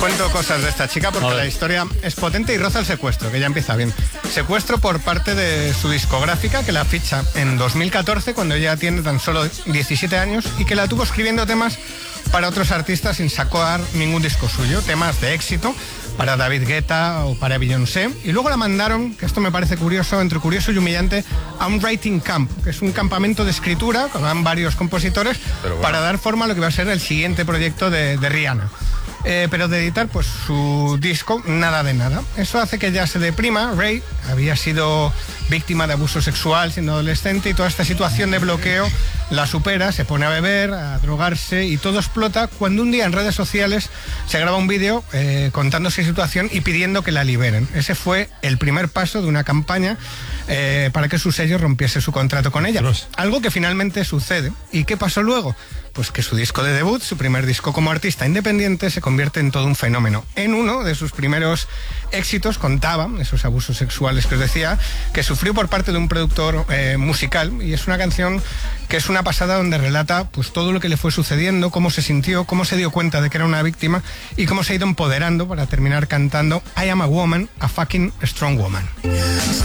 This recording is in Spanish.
cuento cosas de esta chica porque la historia es potente y roza el secuestro, que ya empieza bien. Secuestro por parte de su discográfica, que la ficha en 2014, cuando ella tiene tan solo 17 años, y que la tuvo escribiendo temas para otros artistas sin sacar ningún disco suyo, temas de éxito para David Guetta o para Beyoncé, y luego la mandaron, que esto me parece curioso, entre curioso y humillante, a un writing camp, que es un campamento de escritura, que van varios compositores, para dar forma a lo que va a ser el siguiente proyecto de Rihanna. Pero de editar pues su disco, nada de nada. Eso hace que ella se deprima. Ray había sido víctima de abuso sexual siendo adolescente, y toda esta situación de bloqueo la supera, se pone a beber, a drogarse, y todo explota cuando un día en redes sociales se graba un vídeo contando su situación y pidiendo que la liberen. Ese fue el primer paso de una campaña para que su sello rompiese su contrato con ella. Algo que finalmente sucede. ¿Y qué pasó luego? Pues que su disco de debut, su primer disco como artista independiente, se convierte en todo un fenómeno. En uno de sus primeros éxitos contaba esos abusos sexuales que os decía, que sufrió por parte de un productor musical, y es una canción que es una pasada, donde relata pues todo lo que le fue sucediendo, cómo se sintió, cómo se dio cuenta de que era una víctima y cómo se ha ido empoderando para terminar cantando I am a woman, a fucking strong woman.